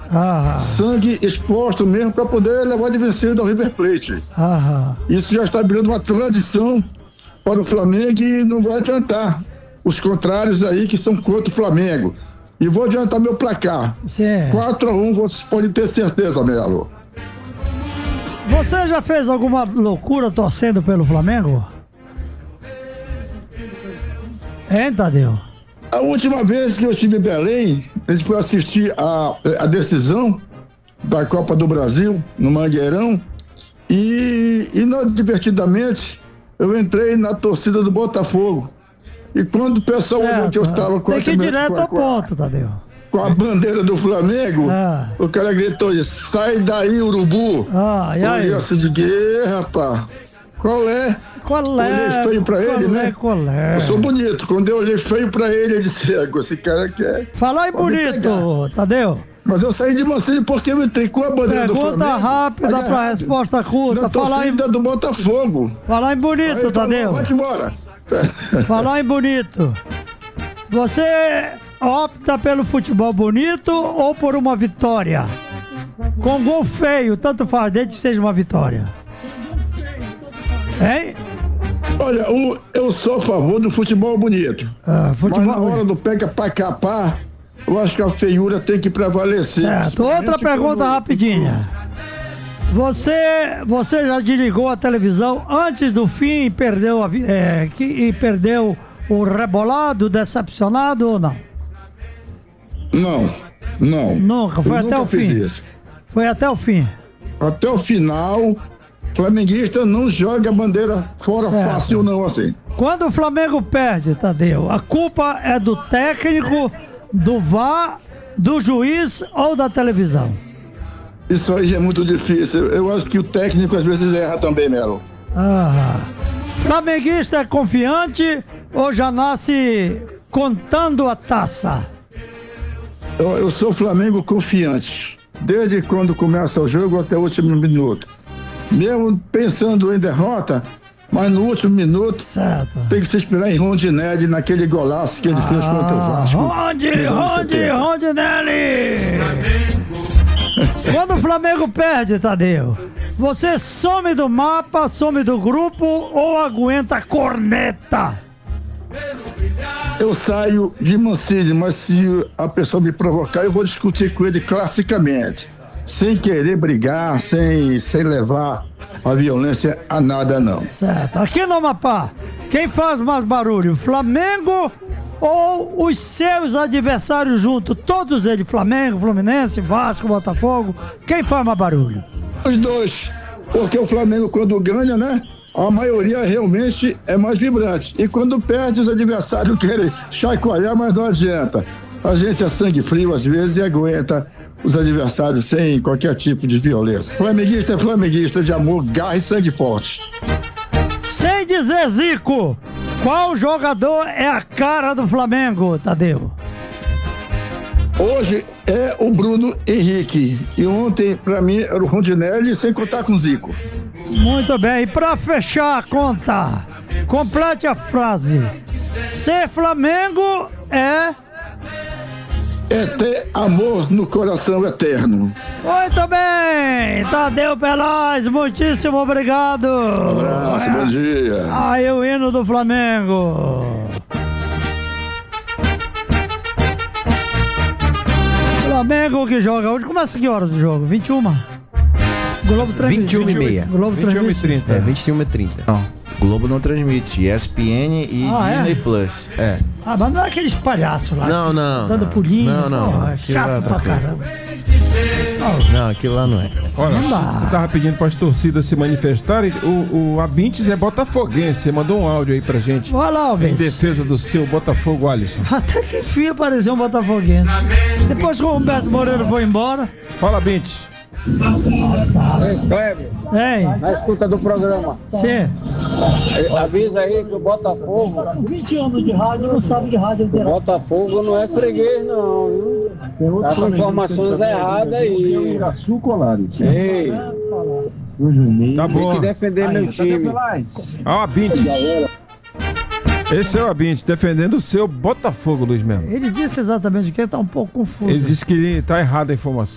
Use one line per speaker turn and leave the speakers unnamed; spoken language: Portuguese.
Sangue exposto mesmo para poder levar de vencido ao River Plate. Isso já está virando uma tradição para o Flamengo e não vai adiantar os contrários aí que são contra o Flamengo. E vou adiantar meu placar. 4-1, vocês podem ter certeza, Melo.
Você já fez alguma loucura torcendo pelo Flamengo? Hein, Tadeu?
A última vez que eu estive em Belém, a gente foi assistir a decisão da Copa do Brasil, no Mangueirão, e inadvertidamente eu entrei na torcida do Botafogo. E quando o pessoal olhou que eu estava com
tem que ir direto ao ponto, Tadeu.
Com a bandeira do Flamengo, o cara gritou: sai daí, urubu.
E aí?
Eu assim, rapaz, qual é?
Qual é?
Eu olhei feio pra ele, né? Eu sou bonito. Quando eu olhei feio pra ele, ele disse: esse cara quer.
Fala aí bonito, Tadeu.
Mas eu saí de mansinho porque eu entrei com a bandeira do Flamengo.
Pergunta rápida pra resposta curta.
Falar em do Botafogo.
Falar em bonito, aí, Tadeu.
Vai embora.
Falar em bonito. Você opta pelo futebol bonito ou por uma vitória? Com gol feio, tanto faz, desde que seja uma vitória. Hein?
Olha, eu sou a favor do futebol bonito. Mas na hora do pega pra capar, eu acho que a feiura tem que prevalecer.
Certo. Outra pergunta rapidinha. Você já desligou a televisão antes do fim e perdeu, perdeu o rebolado, decepcionado ou não?
Não.
Nunca? Foi até o fim? Foi até o fim?
Até o final, flamenguista não joga a bandeira fora fácil não, assim.
Quando o Flamengo perde, Tadeu, a culpa é do técnico, do VAR, do juiz ou da televisão?
Isso aí é muito difícil. Eu acho que o técnico às vezes erra também, Melo.
Flamenguista é confiante ou já nasce contando a taça?
Eu sou Flamengo confiante. Desde quando começa o jogo até o último minuto. Mesmo pensando em derrota, mas no último minuto tem que se inspirar em Rondinelli naquele golaço que ele fez contra o Vasco.
Rondinelli! Quando o Flamengo perde, Tadeu, você some do mapa, some do grupo ou aguenta a corneta?
Eu saio de mansinho, mas se a pessoa me provocar, eu vou discutir com ele classicamente. Sem querer brigar, sem levar a violência a nada, não.
Certo. Aqui no Amapá, quem faz mais barulho, Flamengo ou os seus adversários juntos? Todos eles, Flamengo, Fluminense, Vasco, Botafogo. Quem faz mais barulho?
Os dois. Porque o Flamengo, quando ganha, né? A maioria realmente é mais vibrante. E quando perde, os adversários querem chacoalhar, mas não adianta. A gente é sangue frio às vezes e aguenta os adversários sem qualquer tipo de violência. Flamenguista é flamenguista de amor, garra e sangue forte.
Sem dizer Zico, qual jogador é a cara do Flamengo, Tadeu?
Hoje é o Bruno Henrique. E ontem, pra mim, era o Rondinelli, sem contar com o Zico.
Muito bem. E pra fechar a conta, complete a frase. Ser Flamengo é
ter amor no coração eterno.
Muito bem. Tadeu Peláez, muitíssimo obrigado.
Um abraço, bom dia.
Aí o hino do Flamengo. Flamengo que joga hoje. Começa que horas do jogo? 21? Globo transmite.
21h30.
Globo
21h30. 21h30. Não, Globo não transmite. ESPN e Disney Plus.
Mas não é aqueles palhaços lá.
Não.
Dando pulinho.
Não.
Porra, chato pra caramba.
Não, aquilo lá não é.
Olha, você tava pedindo para as torcidas se manifestarem. O Abintes é botafoguense. Você mandou um áudio aí pra gente.
Vai lá, Abintes.
Em defesa do seu Botafogo, Alisson.
Até que enfim apareceu um botafoguense. Depois que o Humberto Moreira foi embora.
Fala, Abintes.
Ei, Cleber. Na escuta do programa.
Sim.
Avisa aí que o Botafogo.
20 anos de rádio, não sabe de rádio.
O Botafogo não é freguês, não, viu? Tá com informações erradas aí. Ei.
Tá bom.
Tem que defender meu time.
Ó, Abintes. Esse é o Abintes, defendendo o seu Botafogo, Luiz Melo.
Ele disse exatamente o que, ele tá um pouco confuso.
Ele disse que tá errada a informação.